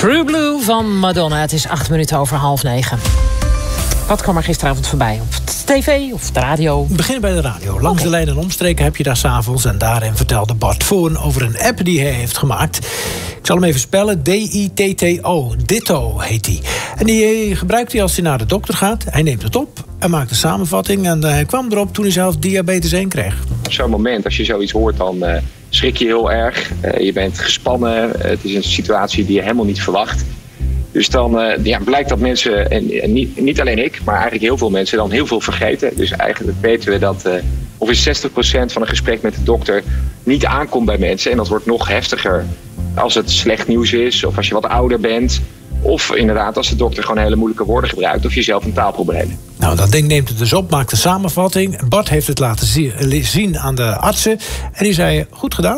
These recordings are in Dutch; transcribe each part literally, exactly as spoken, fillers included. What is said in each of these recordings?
True Blue van Madonna. Het is acht minuten over half negen. Wat kwam er gisteravond voorbij? Op de tv of de radio? We beginnen bij de radio. Langs Okay. de lijn en omstreken heb je daar s'avonds. En daarin vertelde Bart Voorn over een app die hij heeft gemaakt. Ik zal hem even spellen. D I T T O. Ditto heet die. En die gebruikt hij als hij naar de dokter gaat. Hij neemt het op en maakt een samenvatting. En hij kwam erop toen hij zelf diabetes één kreeg. Op zo'n moment, als je zoiets hoort, dan uh, schrik je heel erg. Uh, je bent gespannen. Uh, het is een situatie die je helemaal niet verwacht. Dus dan uh, ja, blijkt dat mensen, en, en niet, niet alleen ik, maar eigenlijk heel veel mensen, dan heel veel vergeten. Dus eigenlijk weten we dat uh, ongeveer zestig procent van een gesprek met de dokter niet aankomt bij mensen. En dat wordt nog heftiger als het slecht nieuws is, of als je wat ouder bent. Of inderdaad als de dokter gewoon hele moeilijke woorden gebruikt, of je zelf een taalprobleem. Nou, dat ding neemt het dus op, maakt een samenvatting. Bart heeft het laten zien aan de artsen. En die zei, goed gedaan.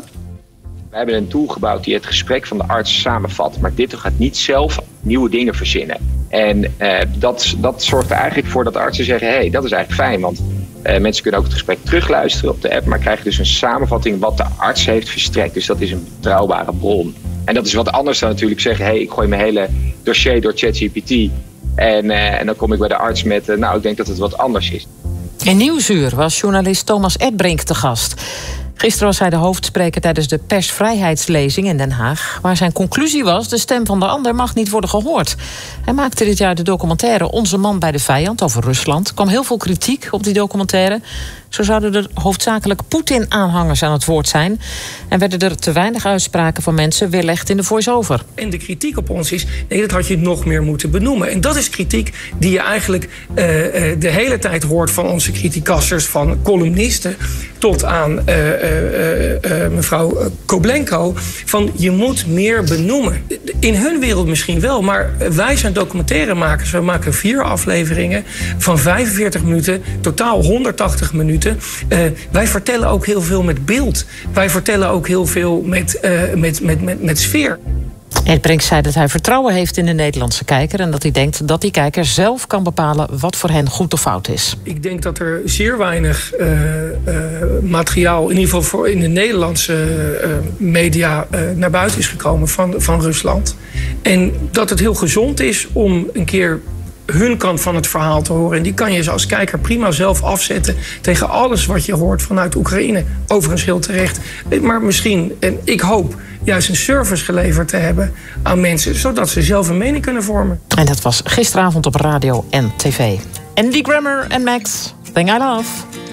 We hebben een tool gebouwd die het gesprek van de arts samenvat. Maar dit gaat niet zelf nieuwe dingen verzinnen. En uh, dat, dat zorgt er eigenlijk voor dat artsen zeggen, hé, hey, dat is eigenlijk fijn. Want uh, mensen kunnen ook het gesprek terugluisteren op de app, maar krijgen dus een samenvatting wat de arts heeft verstrekt. Dus dat is een betrouwbare bron. En dat is wat anders dan natuurlijk zeggen, hé, hey, ik gooi mijn hele dossier door ChatGPT. En, uh, en dan kom ik bij de arts met, uh, nou, ik denk dat het wat anders is. In Nieuwsuur was journalist Thomas Erdbrink te gast. Gisteren was hij de hoofdspreker tijdens de persvrijheidslezing in Den Haag, waar zijn conclusie was, de stem van de ander mag niet worden gehoord. Hij maakte dit jaar de documentaire Onze man bij de vijand over Rusland. Er kwam heel veel kritiek op die documentaire. Zo zouden er hoofdzakelijk Poetin-aanhangers aan het woord zijn. En werden er te weinig uitspraken van mensen weerlegd in de voice-over. En de kritiek op ons is, nee, dat had je nog meer moeten benoemen. En dat is kritiek die je eigenlijk uh, uh, de hele tijd hoort van onze criticasters, van columnisten tot aan uh, uh, uh, mevrouw Koblenko. Van je moet meer benoemen. In hun wereld misschien wel, maar wij zijn documentairemakers. We maken vier afleveringen van vijfenveertig minuten, totaal honderdtachtig minuten. Uh, wij vertellen ook heel veel met beeld. Wij vertellen ook heel veel met, uh, met, met, met, met sfeer. Erdbrink zei dat hij vertrouwen heeft in de Nederlandse kijker en dat hij denkt dat die kijker zelf kan bepalen wat voor hen goed of fout is. Ik denk dat er zeer weinig uh, uh, materiaal, in ieder geval voor in de Nederlandse uh, media, uh, naar buiten is gekomen van, van Rusland. En dat het heel gezond is om een keer hun kant van het verhaal te horen. En die kan je als kijker prima zelf afzetten tegen alles wat je hoort vanuit Oekraïne. Overigens heel terecht. Maar misschien, en ik hoop, juist een service geleverd te hebben aan mensen, zodat ze zelf een mening kunnen vormen. En dat was gisteravond op radio en tv. Andy Grammer en Max, Thing I Love.